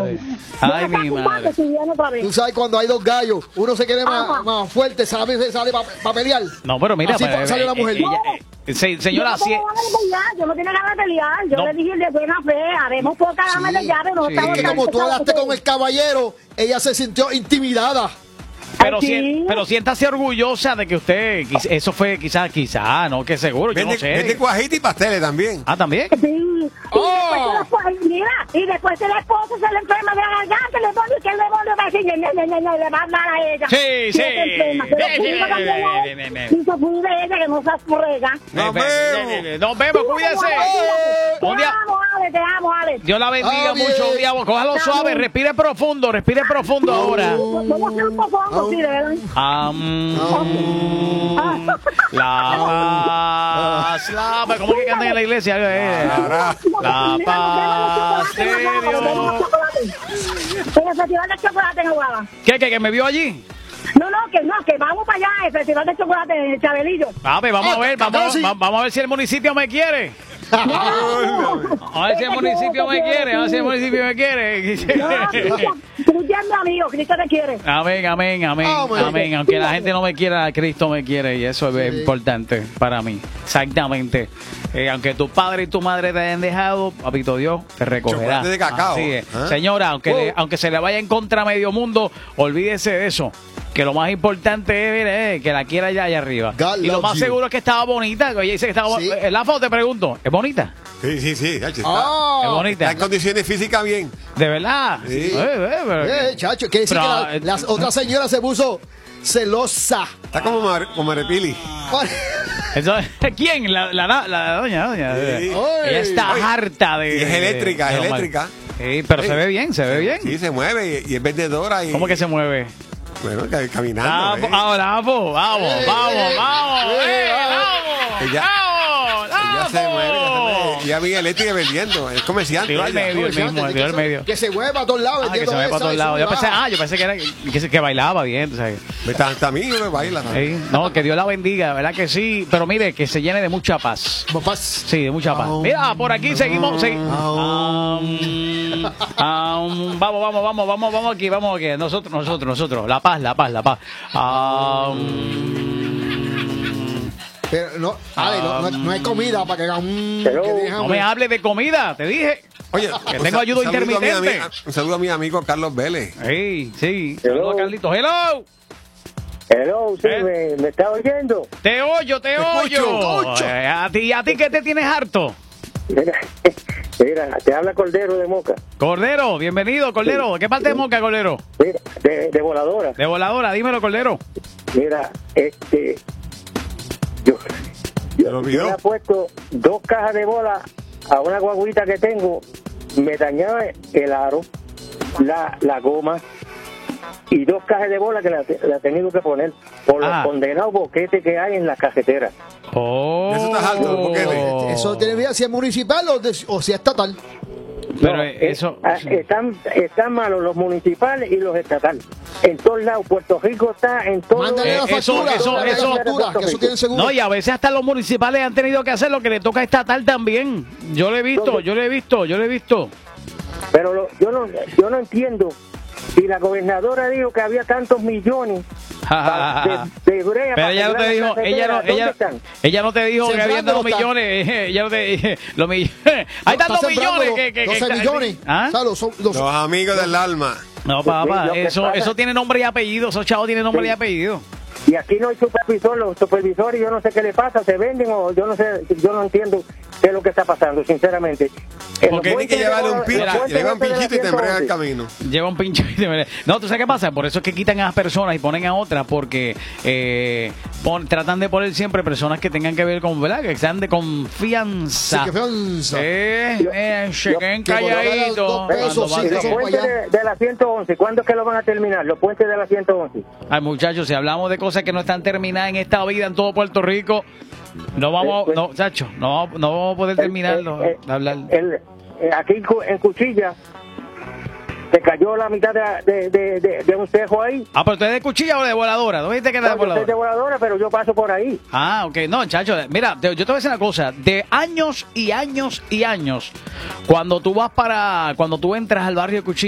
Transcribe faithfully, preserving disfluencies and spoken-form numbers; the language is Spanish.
Ay, ay mi madre. Tú sabes cuando hay dos gallos, uno se quiere más, más fuerte, sale, se sale para pa pelear. No, pero mira, así pero, sale la mujer. eh, eh, eh, se, señora, yo, si, no pelear, yo no tengo ganas de pelear. Yo no. le dije de buena fe, haremos poca gama Sí, de llave. No sí. estamos Es que como tan- tú hablaste con el caballero, ella se sintió intimidada. pero, Ay, si, sí. pero siéntase orgullosa de que usted, quiz- eso fue quizás, quizás, no, que seguro, yo Vende, no sé. vende cuajita y pasteles también. Ah, ¿también? Sí. Y Oh. después, se le- mira, y después se le esposa se le enferma de la garganta, le pone que el demonio va a decir, "Ne, ne, ne, ne", le va a dar a ella. Sí, Y sí. se enferma. Pero Sí, sí, cuida sí, también a sí, él. sí, sí. Y se cuida de ella, que no se afrega. Nos Eh, eh, vemos. eh, eh, Nos vemos, cuídese. Te Un día- amo, Ale, te amo, Ale. Dios la bendiga Ah, mucho, un bien. día, cójalo suave, respire profundo, respire profundo ahora. Vamos a hacer un poco Ah. sí, de verdad. Am, la paz, la paz, ¿cómo que cantan en la iglesia? Eh, La paz de Dios. En el Festival de Chocolate en Aguada. ¿Qué, qué, que me vio allí? No, no, que no, que vamos para allá, el Festival de Chocolate en el Chabelillo. A ver, vamos a ver, vamos, casi. va- vamos a ver si el municipio me quiere. A ver si el municipio me quiere, a ver si el municipio me quiere. Tú ya mi amigo, Cristo te quiere. Amén, amén, amén, Amén. amén. Aunque la gente no me quiera, Cristo me quiere y eso es Sí. importante para mí. Exactamente. Eh, aunque tu padre y tu madre te hayan dejado, papito Dios te recogerá. Chocolate de cacao. Así es. ¿Ah? Señora, aunque, le- Oh. aunque se le vaya en contra a medio mundo, olvídese de eso. Que lo más importante es mire, eh, que la quiera allá, allá arriba. God Y lo loves más you. seguro es que estaba bonita. Que ella dice que estaba Sí. eh, la foto te pregunto, ¿es bonita? Sí, sí, sí. Está, Ah. Es bonita. está en condiciones físicas bien. ¿De verdad? Sí. Eh, eh, pero- Eh, chacho, quiere decir Pero, que eh, la, la otra señora se puso celosa. Está como, Mar, como Marepili. Eso- ¿Quién? La, la, la, la doña, doña. Sí. Ella está Oye, harta de. y es eléctrica, de- es de- eléctrica. Sí, pero Sí. se ve bien, se ve bien. Sí, se mueve y, y es vendedora. Y, ¿Cómo que se mueve? Bueno, ca- caminando. Vamos, ¿eh? ahora, vamos, vamos, vamos, vamos, eh, vamos, Ella- vamos, Ella se mueve, ella se vamos. mueve. Y a mí eléctrica vendiendo. Es comerciante. Tiro al ella. medio, el mismo, tiro al medio. Que se mueva a todos lados. Ah, que se vendiendo mueve para esa todos y lados. Yo sube pensé, baja. ah, yo pensé que era que, que bailaba bien, tú sabes. Está, está a mí me baila. Sí, no, que Dios la bendiga, ¿verdad que sí? Pero mire, que se llene de mucha paz. Papás. Sí, de mucha paz. Aum. Mira, por aquí seguimos. segui- Aum. Aum, aum, vamos, vamos, vamos, vamos, vamos aquí, vamos aquí. Nosotros, nosotros, nosotros. La paz, la paz, la paz. Aum. Pero no, Ale, no, no, no hay comida para que hagan un. Pero- que dejen No hambre. me hables de comida, te dije. Oye, Que un tengo sa- ayuda un saludo a mi intermitente. ami- Un saludo a mi amigo Carlos Vélez. Sí, sí. Hello. Saludos, Carlitos. Hello. Hello, sí, ¿Eh? me, me está oyendo. Te oyo, te, oyo. escucho. Eh, a ti, a ti que te tienes harto. Mira, mira, te habla Cordero de Moca. Cordero, bienvenido, Cordero. ¿De qué parte de Moca, Cordero? Mira, de, de voladora. De voladora, dímelo, Cordero. Mira, este. Yo, ¿Te lo yo, yo olvidó? le he puesto dos cajas de bola a una guaguita que tengo. Me dañaba el aro, la, la goma y dos cajas de bola que la, la he tenido que poner por Ah. los condenados boquetes que hay en la cajetera. Oh. Eso estás alto, ¿por qué? Eso tiene vida si es municipal o, de- o si es estatal. Pero No, eh, eh, eso. ah, están, están malos los municipales y los estatales. En todos lados, Puerto Rico está en todos Mándale la Eh, eso- factura, eso- mándale la eso- factura, que eso tiene seguro. No, y a veces hasta los municipales han tenido que hacer lo que le toca a estatal también. Yo lo he visto, yo lo he visto, yo lo he visto. Pero lo- yo no yo no entiendo si la gobernadora dijo que había tantos millones para- de, de brea Pero para ella no te arreglar dijo, la carretera. ella no, ¿Dónde ella, están? ella no te dijo que habían Sembrando dado los millones. Ella no te los millones. Ahí están los millones que, que, que- doce millones. ¿Ah? O sea, los, los- Los amigos del alma. No, papá, Lo que eso, pasa- eso tiene nombre y apellido. Esos chavos tienen nombre Sí. y apellido. Y aquí no hay supervisor, los supervisores yo no sé qué le pasa, se venden o yo no sé, yo no entiendo qué es lo que está pasando, sinceramente. En los Porque Tienen que puentes de llevarle un bola- pincho. los puentes Llevan de la pinchito y te embregan el ciento camino. Lleva un pinche. No, ¿tú sabes qué pasa? Por eso es que quitan a las personas y ponen a otras, porque eh, pon- tratan de poner siempre personas que tengan que ver con, ¿verdad? Que sean de confianza. Sí, que fianza. Eh, eh, se queden que por ahora calladitos. dos pesos, cuando sí, van once. de- Los eso- puentes allá. de, de la ciento once, ¿cuándo es que lo van a terminar? Los puentes de la ciento once. Ay, muchachos, si hablamos de cosas que no están terminadas en esta vida en todo Puerto Rico, no vamos, Eh, no, chacho, no, no vamos a poder terminarlo. El- el- de hablar. el- eh, aquí en Cu- en Cuchilla se cayó la mitad de, de, de, de- de un cejo ahí. Ah, pero usted es de cuchilla o de voladora. ¿Dónde dijiste que era de No, yo soy de voladora? voladora, pero yo paso por ahí. Ah, ok. No, chacho, mira, te- yo te voy a decir una cosa. De años y años y años, cuando tú vas para, cuando tú entras al barrio de Cuchilla,